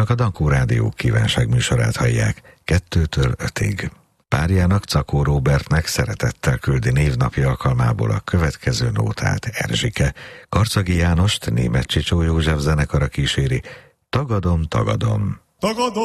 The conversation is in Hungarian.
a Dankó Rádió kívánságműsorát hallják 2-től 5-ig. Párjának, Czakó Róbertnek szeretettel küldi névnapja alkalmából a következő nótát Erzsike. Karcagi Jánost Németh Csicsó József zenekara kíséri. Tagadom, tagadom. Tagadom.